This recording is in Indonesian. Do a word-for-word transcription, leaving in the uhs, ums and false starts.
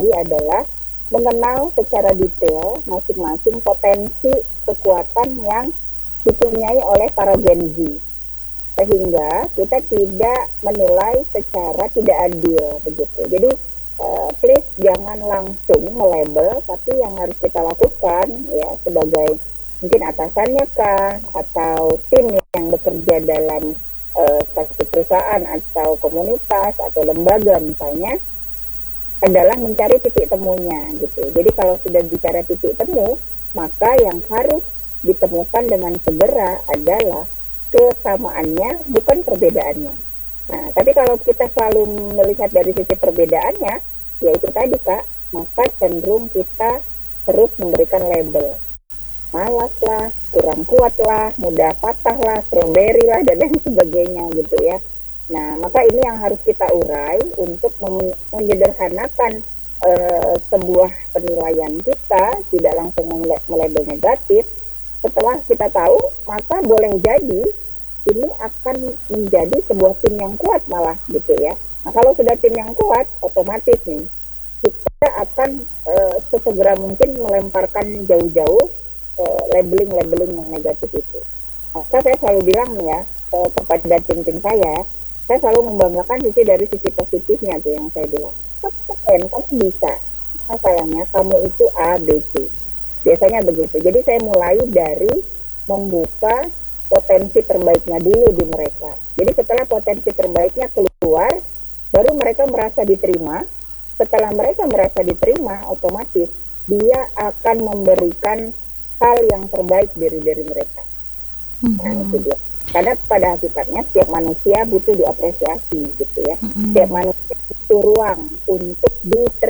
adalah mengenal secara detail masing-masing potensi kekuatan yang dipunyai oleh para Gen Z, sehingga kita tidak menilai secara tidak adil begitu. Jadi uh, please jangan langsung melabel, tapi yang harus kita lakukan ya sebagai mungkin atasannya kah atau tim yang bekerja dalam uh, satu perusahaan atau komunitas atau lembaga misalnya, adalah mencari titik temunya gitu. Jadi kalau sudah bicara titik temu, maka yang harus ditemukan dengan segera adalah kesamaannya, bukan perbedaannya. Nah, tapi kalau kita selalu melihat dari sisi perbedaannya, yaitu tadi Kak, maka cenderung kita terus memberikan label. Malas lah, kurang kuat lah, mudah patah lah, strawberry lah, dan lain sebagainya gitu ya. Nah, maka ini yang harus kita urai untuk menyederhanakan uh, sebuah penilaian kita, tidak langsung melabel negatif. Setelah kita tahu, maka boleh jadi ini akan menjadi sebuah tim yang kuat malah gitu ya. Nah, kalau sudah tim yang kuat, otomatis nih kita akan uh, sesegera mungkin melemparkan jauh-jauh uh, labeling-labeling yang negatif itu. Maka saya selalu bilang nih ya uh, kepada tim-tim saya, saya selalu membanggakan sisi dari sisi positifnya tuh yang saya bilang. Kamu kamu bisa. Nah, sayangnya kamu itu A, B, C. Biasanya begitu. Jadi saya mulai dari membuka potensi terbaiknya dulu di mereka. Jadi setelah potensi terbaiknya keluar, baru mereka merasa diterima. Setelah mereka merasa diterima, otomatis dia akan memberikan hal yang terbaik dari dari mereka. Mm-hmm. Nah, itu dia. Karena pada hakikatnya setiap manusia butuh diapresiasi gitu ya. Mm-hmm. Setiap manusia butuh ruang untuk diterima.